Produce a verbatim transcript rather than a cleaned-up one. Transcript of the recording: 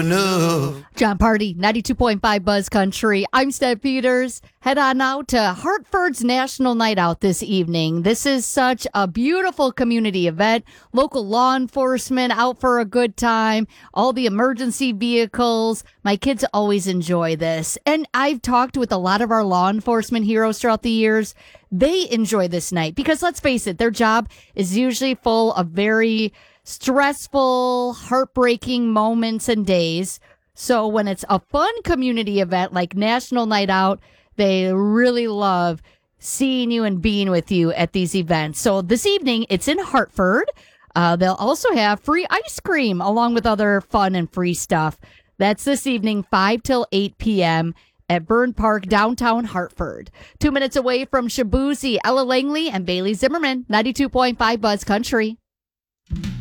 enough. John Party, ninety-two point five Buzz Country. I'm Steph Peters. Head on out to Hartford's National Night Out this evening. This is such a beautiful community event. Local law enforcement out for a good time. All the emergency vehicles. My kids always enjoy this. And I've talked with a lot of our law enforcement heroes throughout the years. They enjoy this night because, let's face it, their job is usually full of very stressful, heartbreaking moments and days. So when it's a fun community event like National Night Out, they really love seeing you and being with you at these events. So this evening, it's in Hartford. Uh, they'll also have free ice cream along with other fun and free stuff. That's this evening, five till eight p.m. at Byrne Park, downtown Hartford. Two minutes away from Shabuzi, Ella Langley, and Bailey Zimmerman, ninety-two point five Buzz Country.